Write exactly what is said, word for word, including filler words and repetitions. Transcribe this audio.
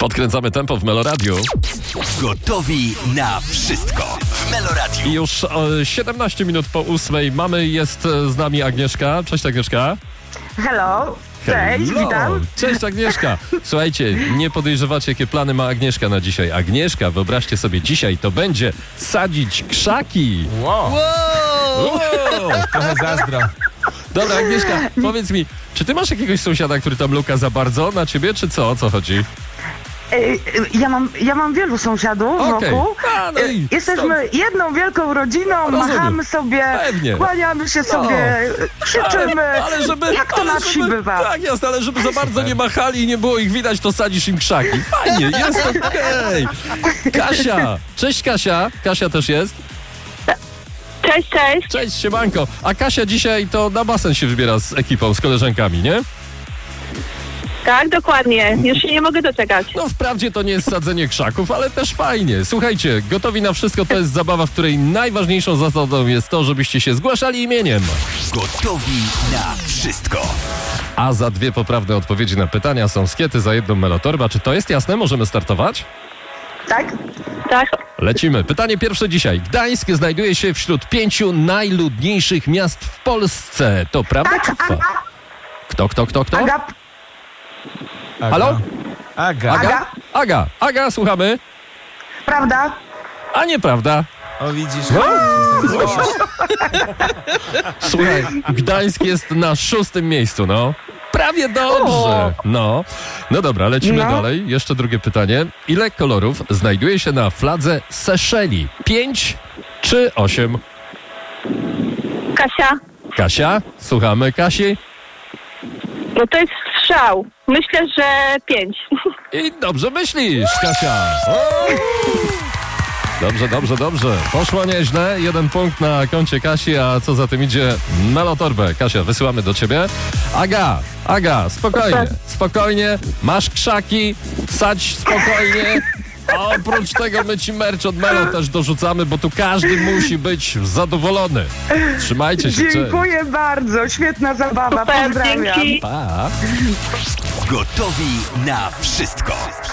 Podkręcamy tempo w Meloradiu. Gotowi na wszystko w Meloradiu. I już o, siedemnaście minut po ósmej mamy, jest z nami Agnieszka. Cześć Agnieszka. Hello. Cześć, Hello. witam. Cześć Agnieszka. Słuchajcie, nie podejrzewacie, jakie plany ma Agnieszka na dzisiaj. Agnieszka, wyobraźcie sobie, dzisiaj to będzie sadzić krzaki. Wow, Wow! trochę zazdro. Dobra, Agnieszka, powiedz mi, czy ty masz jakiegoś sąsiada, który tam luka za bardzo na ciebie, czy co? O co chodzi? Ej, Ja mam, ja mam wielu sąsiadów Okej. wokół. A, no i Jesteśmy jedną wielką rodziną, Rozumiem. machamy sobie, Pewnie. kłaniamy się No. sobie, krzyczymy. Ale, ale żeby, Jak to ale na wsi żeby, bywa. Tak jest, ale żeby za bardzo nie machali i nie było ich widać, to sadzisz im krzaki. Fajnie, jest okej. Kasia, cześć Kasia. Kasia też jest. Cześć, cześć. Cześć, siemanko. A Kasia dzisiaj to na basen się wybiera z ekipą, z koleżankami, nie? Tak, dokładnie. Już się nie mogę doczekać. No wprawdzie to nie jest sadzenie krzaków, ale też fajnie. Słuchajcie, gotowi na wszystko to jest zabawa, w której najważniejszą zasadą jest to, żebyście się zgłaszali imieniem. Gotowi na wszystko. A za dwie poprawne odpowiedzi na pytania są skiety, za jedną melotorba. Czy to jest jasne? Możemy startować? Tak? Tak, Lecimy. Pytanie pierwsze dzisiaj. Gdańsk znajduje się wśród pięciu najludniejszych miast w Polsce. To prawda czy Tak, kto? Aga, Kto, kto, kto, kto? Aga, Aga. Halo? Aga. Aga? Aga, Aga, słuchamy. prawda? A nieprawda. O, widzisz? No. Słuchaj, Gdańsk jest na szóstym miejscu, no. Prawie dobrze. No. No dobra, lecimy No. dalej. Jeszcze drugie pytanie. Ile kolorów znajduje się na fladze Seszeli? Pięć czy osiem? Kasia. Kasia, słuchamy Kasi. No to jest strzał. Myślę, że pięć. I dobrze myślisz, Kasia. O! Dobrze, dobrze, dobrze. Poszło nieźle. Jeden punkt na koncie Kasi, a co za tym idzie? Melotorbę. Kasia, wysyłamy do ciebie. Aga, Aga, spokojnie, spokojnie. Masz krzaki, sadź spokojnie. A oprócz tego my ci merch od Melo też dorzucamy, bo tu każdy musi być zadowolony. Trzymajcie się, cześć. Dziękuję bardzo, świetna zabawa, Super, pozdrawiam. dzięki. Pa. Gotowi na wszystko.